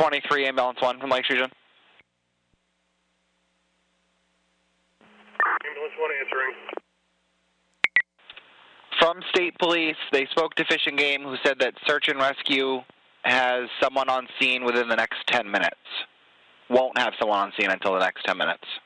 23, ambulance 1 from Lakes Region. Ambulance 1 answering. From State Police, they spoke to Fish and Game, who said that search and rescue has someone on scene within the next 10 minutes. Won't have someone on scene until the next 10 minutes.